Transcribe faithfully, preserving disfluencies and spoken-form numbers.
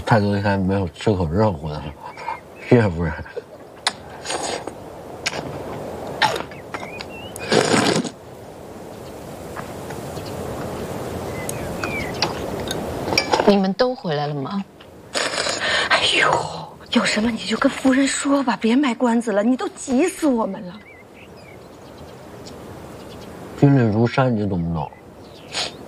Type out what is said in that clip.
太多天没有吃口热乎的了，岳夫人。 你们都回来了吗？ 哎呦，有什么你就跟夫人说吧，别卖关子了，你都急死我们了。 军令如山，你懂不懂？